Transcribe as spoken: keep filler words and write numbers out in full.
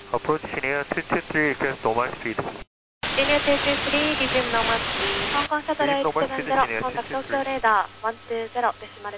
Approach Senior two two three, request normal speed. Senior two two three, resume normal speed. Hong Kong Satellite seven zero, contact Tokyo Radar one two zero, decimal